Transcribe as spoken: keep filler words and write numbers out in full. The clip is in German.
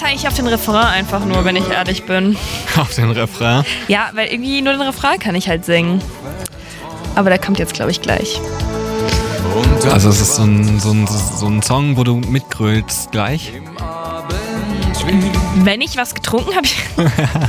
eigentlich auf den Refrain einfach nur, wenn ich ehrlich bin. Auf den Refrain? Ja, weil irgendwie nur den Refrain kann ich halt singen. Aber der kommt jetzt, glaube ich, gleich. Also es ist so ein, so ein, so ein Song, wo du mitgrölst gleich? Wenn ich was getrunken habe,